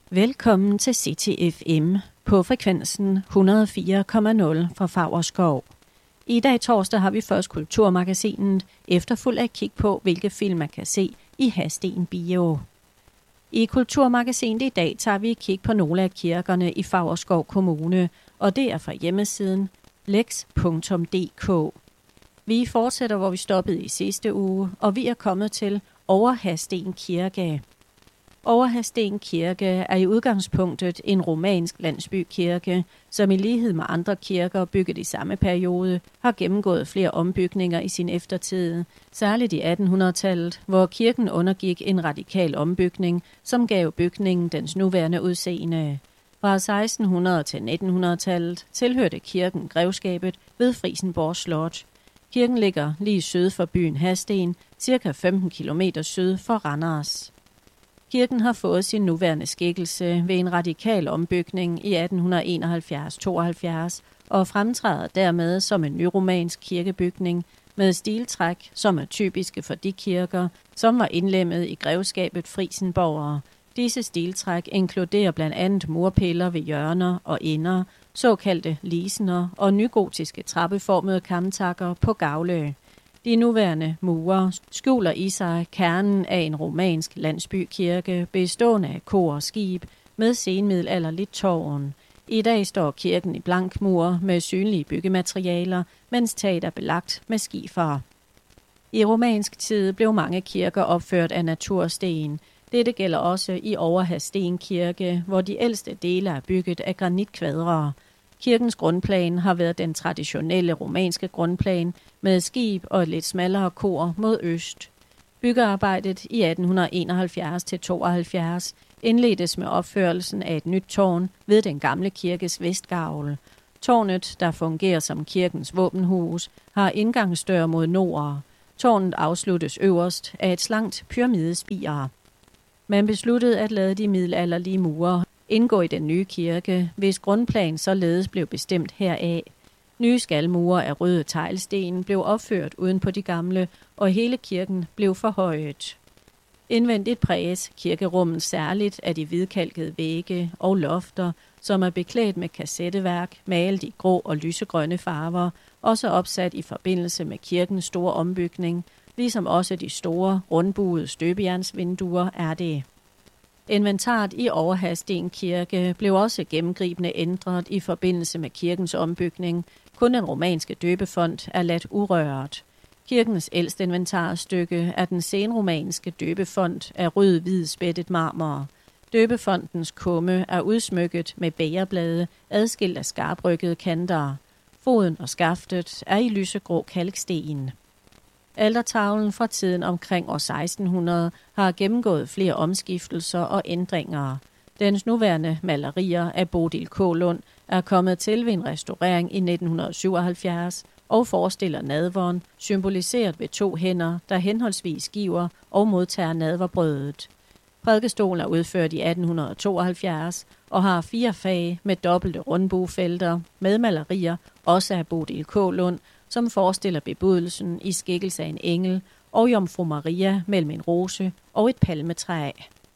Velkommen til City FM på frekvensen 104,0 fra Favrskov. I dag torsdag har vi først Kulturmagasinet, efterfulgt af et kig på, hvilke film man kan se i Hadsten Bio. I Kulturmagasinet i dag tager vi et kig på nogle af kirkerne i Favrskov Kommune, og det er fra hjemmesiden lex.dk. Vi fortsætter, hvor vi stoppede i sidste uge, og vi er kommet til Overhadsten Kirke. Overhadsten Kirke er i udgangspunktet en romansk landsbykirke, som i lighed med andre kirker bygget i samme periode, har gennemgået flere ombygninger i sin eftertid, særligt i 1800-tallet, hvor kirken undergik en radikal ombygning, som gav bygningen dens nuværende udseende. Fra 1600 til 1900-tallet tilhørte kirken grevskabet ved Frijsenborg Slot. Kirken ligger lige syd for byen Hadsten, ca. 15 km syd for Randers. Kirken har fået sin nuværende skikkelse ved en radikal ombygning i 1871-72 og fremtræder dermed som en nyromansk kirkebygning med stiltræk, som er typiske for de kirker, som var indlemmet i grevskabet Frijsenborg. Disse stiltræk inkluderer blandt andet murpiller ved hjørner og ender, såkaldte lisener og nygotiske trappeformede kamtakker på gavle. De nuværende mure skjuler i sig kernen af en romansk landsbykirke bestående af kor og skib med senmiddelalderligt tårn. I dag står kirken i blank mur med synlige byggematerialer, mens taget er belagt med skifer. I romansk tid blev mange kirker opført af natursten. Dette gælder også i Overhadsten Kirke, hvor de ældste dele er bygget af granitkvadre. Kirkens grundplan har været den traditionelle romanske grundplan med skib og et lidt smallere kor mod øst. Byggearbejdet i 1871-72 indledtes med opførelsen af et nyt tårn ved den gamle kirkes vestgavl. Tårnet, der fungerer som kirkens våbenhus, har indgangsdør mod nord. Tårnet afsluttes øverst af et slankt pyramidespir. Man besluttede at lade de middelalderlige mure indgå i den nye kirke, hvis grundplan således blev bestemt heraf. Nye skalmure af røde teglsten blev opført uden på de gamle, og hele kirken blev forhøjet. Indvendigt præges kirkerummet særligt af de hvidkalkede vægge og lofter, som er beklædt med kassetteværk, malet i grå og lysegrønne farver, også opsat i forbindelse med kirkens store ombygning, ligesom også de store, rundbuede støbejernsvinduer er det. Inventaret i Overhadsten Kirke blev også gennemgribende ændret i forbindelse med kirkens ombygning. Kun den romanske døbefont er ladt urørt. Kirkens ældste inventarstykke er den senromanske døbefont af rød-hvid spættet marmor. Døbefontens kumme er udsmykket med bægerblade, adskilt af skarpryggede kanter. Foden og skaftet er i lysegrå kalksten. Altertavlen fra tiden omkring år 1600 har gennemgået flere omskiftelser og ændringer. Dens nuværende malerier af Bodil Kaalund er kommet til ved en restaurering i 1977 og forestiller nadveren, symboliseret ved 2 hænder, der henholdsvis giver og modtager nadverbrødet. Prædikestolen er udført i 1872 og har 4 fag med dobbelte rundbuefelter med malerier, også af Bodil Kaalund, som forestiller bebudelsen i skikkelse af en engel og Jomfru Maria mellem en rose og et palmetræ.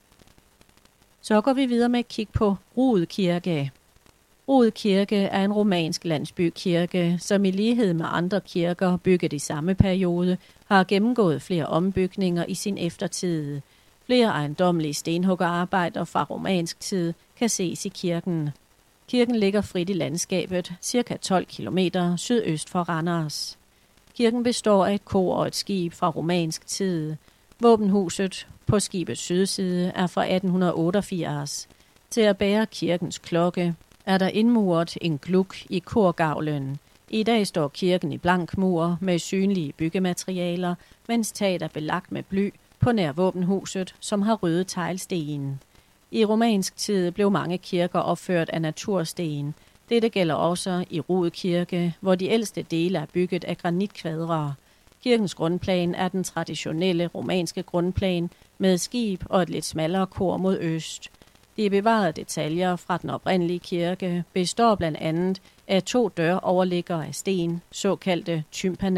Så går vi videre med et kig på Rud Kirke. Rud Kirke er en romansk landsbykirke, som i lighed med andre kirker bygget i samme periode, har gennemgået flere ombygninger i sin eftertid. Flere ejendommelige stenhuggerarbejder fra romansk tid kan ses i kirken. Kirken ligger frit i landskabet, ca. 12 km sydøst for Randers. Kirken består af et kor og et skib fra romansk tid. Våbenhuset på skibets sydside er fra 1888. Til at bære kirkens klokke er der indmuret en gluk i korgavlen. I dag står kirken i blank mur med synlige byggematerialer, mens taget er belagt med bly på nær våbenhuset, som har røde teglsten. I romansk tid blev mange kirker opført af natursten. Dette gælder også i Rud Kirke, hvor de ældste dele er bygget af granitkvadre. Kirkens grundplan er den traditionelle romanske grundplan med skib og et lidt smallere kor mod øst. De bevarede detaljer fra den oprindelige kirke består blandt andet af 2 døroverliggere af sten, såkaldte tympana,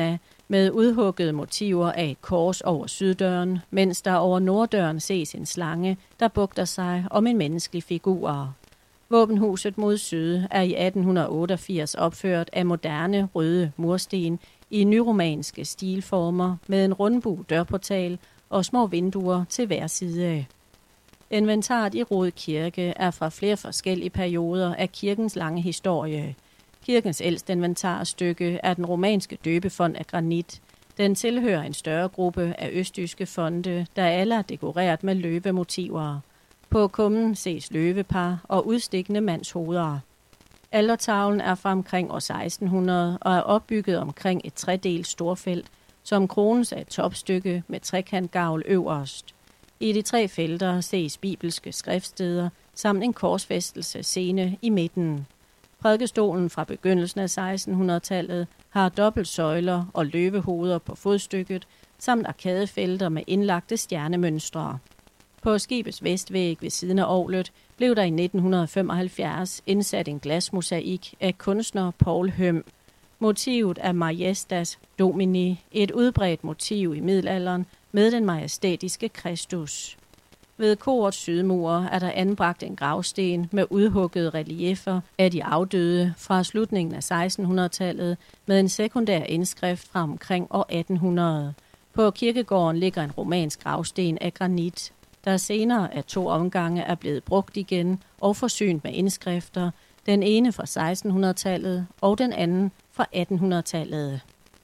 med udhuggede motiver af et kors over syddøren, mens der over norddøren ses en slange, der bugter sig om en menneskelig figur. Våbenhuset mod syd er i 1888 opført af moderne røde mursten i nyromanske stilformer med en rundbu dørportal og små vinduer til hver side. Inventaret i Rud Kirke er fra flere forskellige perioder af kirkens lange historie. Kirkens ældste inventarstykke er den romanske døbefond af granit. Den tilhører en større gruppe af østjyske fonde, der alle er dekoreret med løvemotiver. På kummen ses løvepar og udstikkende mandshoveder. Altertavlen er fra omkring år 1600 og er opbygget omkring et tredelt storfelt, som krones af et topstykke med trekantgavl øverst. I de 3 felter ses bibelske skriftsteder samt en korsfæstelsesscene i midten. Prædikestolen fra begyndelsen af 1600-tallet har dobbeltsøjler og løvehoveder på fodstykket, samt arkadefelter med indlagte stjernemønstre. På skibets vestvæg ved siden af orglet blev der i 1975 indsat en glasmosaik af kunstner Paul Høm. Motivet er Majestas Domini, et udbredt motiv i middelalderen med den majestætiske Kristus. Ved korets sydmur er der anbragt en gravsten med udhuggede reliefer af de afdøde fra slutningen af 1600-tallet med en sekundær indskrift fra omkring år 1800. På kirkegården ligger en romansk gravsten af granit, der senere af 2 omgange er blevet brugt igen og forsynet med indskrifter, den ene fra 1600-tallet og den anden fra 1800-tallet.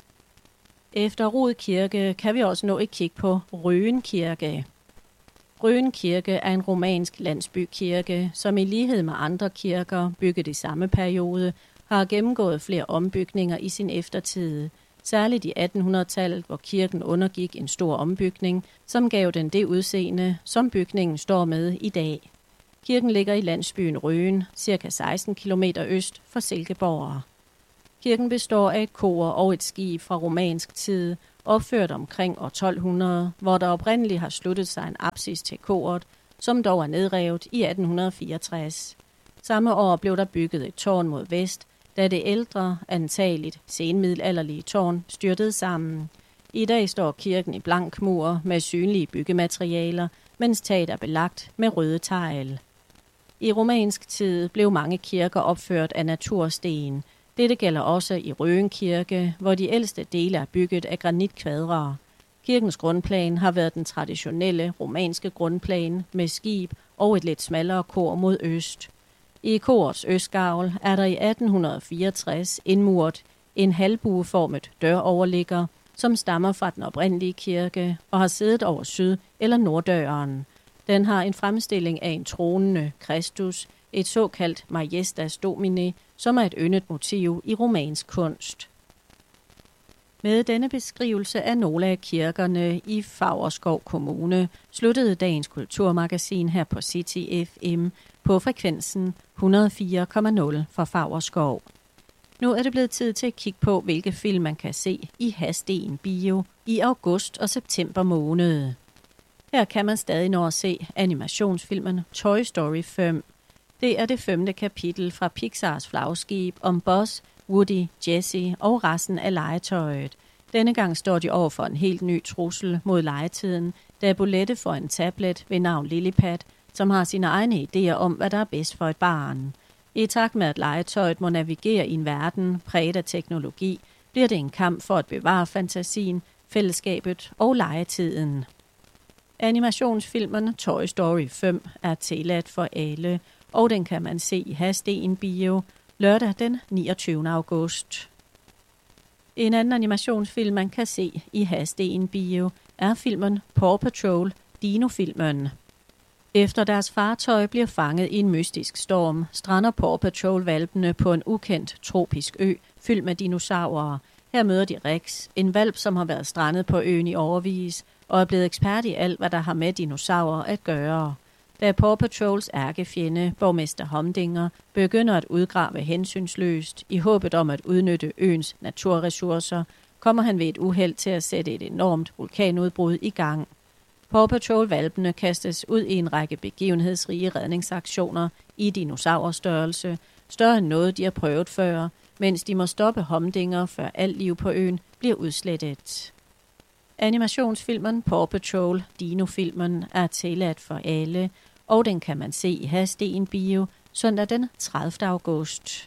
Efter Rud Kirke kan vi også nå et kig på Røen Kirke. Røen Kirke er en romansk landsbykirke, som i lighed med andre kirker bygget i samme periode, har gennemgået flere ombygninger i sin eftertid. Særligt i 1800-tallet, hvor kirken undergik en stor ombygning, som gav den det udseende, som bygningen står med i dag. Kirken ligger i landsbyen Røen, ca. 16 km øst for Silkeborg. Kirken består af et kor og et skib fra romansk tid, opført omkring år 1200, hvor der oprindeligt har sluttet sig en apsis til koret, som dog er nedrevet i 1864. Samme år blev der bygget et tårn mod vest, da det ældre, antageligt senmiddelalderlige tårn styrtede sammen. I dag står kirken i blank mur med synlige byggematerialer, mens taget er belagt med røde tegl. I romansk tid blev mange kirker opført af natursten. Dette gælder også i Røen Kirke, hvor de ældste dele er bygget af granitkvadre. Kirkens grundplan har været den traditionelle romanske grundplan med skib og et lidt smallere kor mod øst. I korets østgavl er der i 1864 indmuret en halvbueformet døroverligger, som stammer fra den oprindelige kirke og har siddet over syd- eller norddøren. Den har en fremstilling af en tronende Kristus, et såkaldt Majestas Domini, som er et yndet motiv i romansk kunst. Med denne beskrivelse af nogle af kirkerne i Favrskov Kommune sluttede dagens kulturmagasin her på City FM på frekvensen 104,0 fra Favrskov. Nu er det blevet tid til at kigge på, hvilke film man kan se i Hadsten Bio i august og september måned. Her kan man stadig nå at se animationsfilmen Toy Story 5. Det er det 5. kapitel fra Pixars flagskib om Buzz, Woody, Jessie og resten af legetøjet. Denne gang står de over for en helt ny trussel mod legetiden, da Bolette får en tablet ved navn Lillipad, som har sine egne idéer om, hvad der er bedst for et barn. I takt med, at legetøjet må navigere i en verden præget af teknologi, bliver det en kamp for at bevare fantasien, fællesskabet og legetiden. Animationsfilmen Toy Story 5 er tilladt for alle, og den kan man se i Hadsten Bio lørdag den 29. august. En anden animationsfilm, man kan se i Hadsten Bio, er filmen Paw Patrol, Dino-filmen. Efter deres fartøj bliver fanget i en mystisk storm, strander Paw Patrol-hvalpene på en ukendt tropisk ø, fyldt med dinosaurer. Her møder de Rex, en hvalp, som har været strandet på øen i årevis, og er blevet ekspert i alt, hvad der har med dinosaurer at gøre. Da Paw Patrols ærkefjende, borgmester Humdinger, begynder at udgrave hensynsløst i håbet om at udnytte øens naturressourcer, kommer han ved et uheld til at sætte et enormt vulkanudbrud i gang. Paw Patrol-hvalpene kastes ud i en række begivenhedsrige redningsaktioner i dinosaurstørrelse, større end noget de har prøvet før, mens de må stoppe Humdinger, før alt liv på øen bliver udslettet. Animationsfilmen Paw Patrol, Dino-filmen, er tilladt for alle, og den kan man se i Hadsten Bio søndag den 30. august.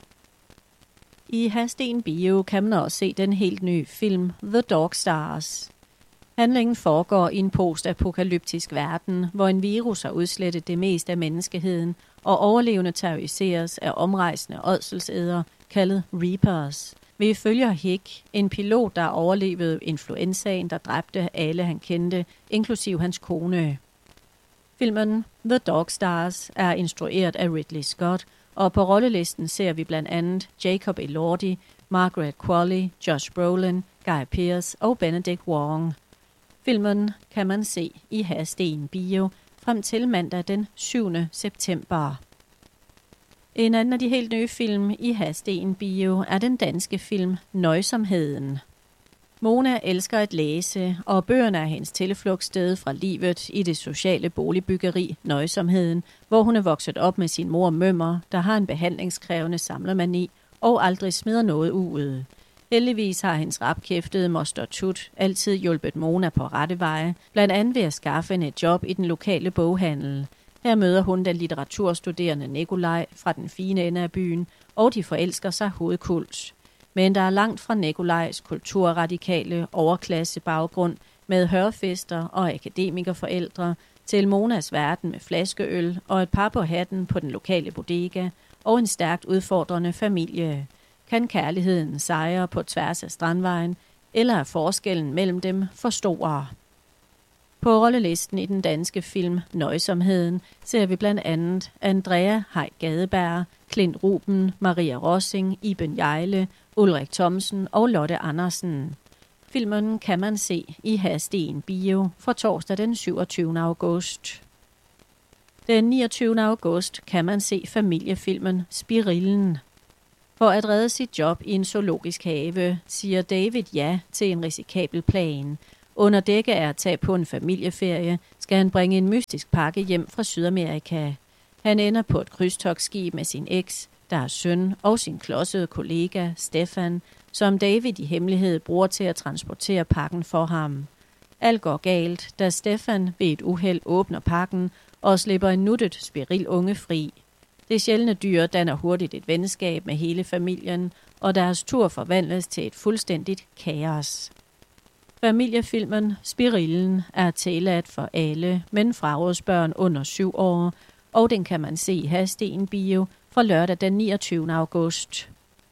I Hadsten Bio kan man også se den helt nye film The Dog Stars. Handlingen foregår i en postapokalyptisk verden, hvor en virus har udslettet det meste af menneskeheden, og overlevende terroriseres af omrejsende ådselsædere, kaldet Reapers. Vi følger Hick, en pilot, der overlevede influenzaen, der dræbte alle han kendte, inklusiv hans kone. Filmen The Dog Stars er instrueret af Ridley Scott, og på rollelisten ser vi blandt andet Jacob Elordi, Margaret Qualley, Josh Brolin, Guy Pearce og Benedict Wong. Filmen kan man se i Hadsten Bio frem til mandag den 7. september. En anden af de helt nye film i Hadsten Bio er den danske film Nøjsomheden. Mona elsker at læse, og bøgerne er hendes tilflugtssted fra livet i det sociale boligbyggeri Nøjsomheden, hvor hun er vokset op med sin mor Mømmer, der har en behandlingskrævende samlermani og aldrig smider noget ud. Heldigvis har hendes rapkæftede moster Tut altid hjulpet Mona på rette veje, blandt andet ved at skaffe hende et job i den lokale boghandel. Her møder hun den litteraturstuderende Nikolaj fra den fine ende af byen, og de forelsker sig hovedkuls. Men der er langt fra Nikolajs kulturradikale overklassebaggrund med hørfester og akademikerforældre til Monas verden med flaskeøl og et par på hatten på den lokale bodega og en stærkt udfordrende familie. Kan kærligheden sejre på tværs af Strandvejen, eller er forskellen mellem dem for stor? På rollelisten i den danske film Nøjsomheden ser vi blandt andet Andrea Hej Gadeberg, Klint Ruben, Maria Rossing, Iben Jejle, Ulrik Thomsen og Lotte Andersen. Filmen kan man se i Hadsten Bio fra torsdag den 27. august. Den 29. august kan man se familiefilmen Spirillen. For at redde sit job i en zoologisk have, siger David ja til en risikabel plan. Under dække af at tage på en familieferie, skal han bringe en mystisk pakke hjem fra Sydamerika. Han ender på et krydstogtskib med sin eks, der er søn, og sin klodsede kollega, Stefan, som David i hemmelighed bruger til at transportere pakken for ham. Alt går galt, da Stefan ved et uheld åbner pakken og slipper en nuttet spiril unge fri. Det sjældne dyr danner hurtigt et venskab med hele familien, og deres tur forvandles til et fuldstændigt kaos. Familiefilmen Spirillen er tilladt for alle, men frarådes børn under 7 år, og den kan man se i Hadsten Bio fra lørdag den 29. august.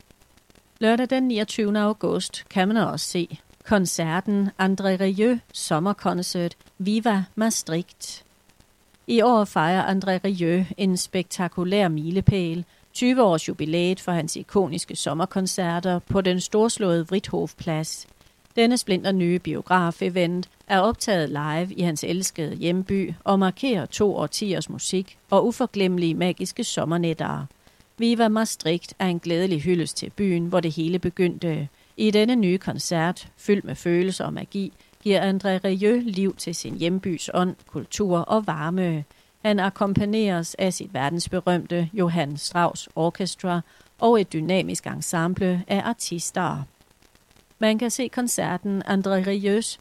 Lørdag den 29. august kan man også se koncerten André Rieu sommerkoncert Viva Maastricht. I år fejrer André Rieu en spektakulær milepæl, 20 års jubilæet for hans ikoniske sommerkoncerter på den storslåede Vridthofplads. Denne splinternye biograf-event er optaget live i hans elskede hjemby og markerer 2 årtiers musik og uforglemmelige magiske sommernætter. Viva Maastricht er en glædelig hyldest til byen, hvor det hele begyndte. I denne nye koncert, fyldt med følelser og magi, giver André Rieu liv til sin hjembys ånd, kultur og varme. Han akkompagneres af sit verdensberømte Johann Strauss Orchestra og et dynamisk ensemble af artister. Man kan se koncerten André Rieus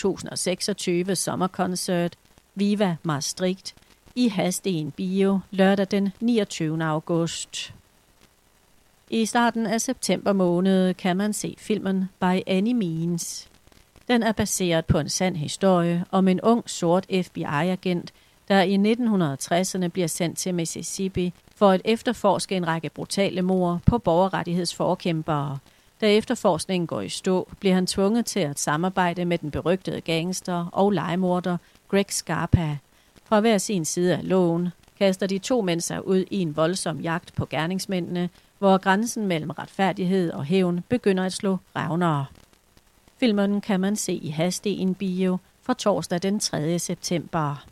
2026 sommerkoncert Viva Maastricht i Hadsten Bio lørdag den 29. august. I starten af september måned kan man se filmen By Any Means. Den er baseret på en sand historie om en ung sort FBI-agent, der i 1960'erne bliver sendt til Mississippi for at efterforske en række brutale mord på borgerrettighedsforkæmpere. Da efterforskningen går i stå, bliver han tvunget til at samarbejde med den berygtede gangster og legemorder Greg Scarpa. Fra hver sin side af loven kaster de 2 mænd sig ud i en voldsom jagt på gerningsmændene, hvor grænsen mellem retfærdighed og hævn begynder at slå revner. Filmen kan man se i Hadsten Bio fra torsdag den 3. september.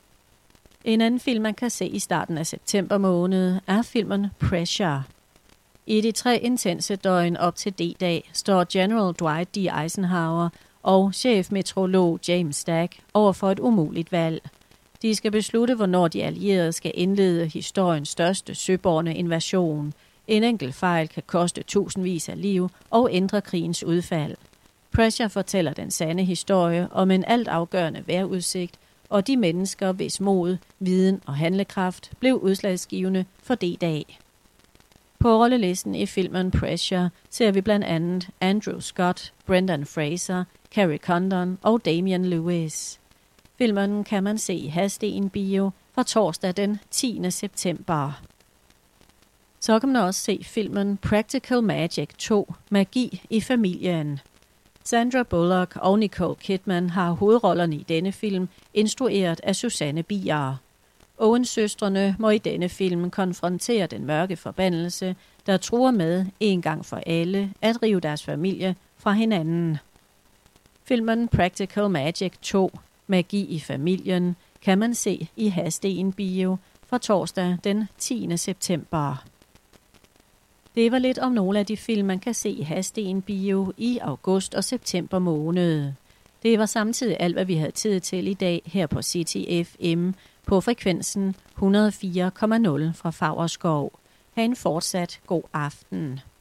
En anden film, man kan se i starten af september måned, er filmen Pressure. I de 3 intense døgn op til D-dag står General Dwight D. Eisenhower og chefmeteorolog James Stack over for et umuligt valg. De skal beslutte, hvornår de allierede skal indlede historiens største søbårne invasion. En enkelt fejl kan koste tusindvis af liv og ændre krigens udfald. Pressure fortæller den sande historie om en altafgørende vejrudsigt og de mennesker, hvis mod, viden og handlekraft blev udslagsgivende for D-dag. På rollelisten i filmen Pressure ser vi blandt andet Andrew Scott, Brendan Fraser, Carrie Condon og Damian Lewis. Filmen kan man se i Hadsten Bio fra torsdag den 10. september. Så kan man også se filmen Practical Magic 2, Magi i familien. Sandra Bullock og Nicole Kidman har hovedrollerne i denne film, instrueret af Susanne Bier. Owens-søstrene må i denne film konfrontere den mørke forbandelse, der truer med, en gang for alle, at rive deres familie fra hinanden. Filmen Practical Magic 2, Magi i familien, kan man se i Hadsten Bio fra torsdag den 10. september. Det var lidt om nogle af de film, man kan se i Hadsten Bio i august og september måned. Det var samtidig alt, hvad vi havde tid til i dag her på City FM på frekvensen 104,0 fra Favrskov. Ha' en fortsat god aften.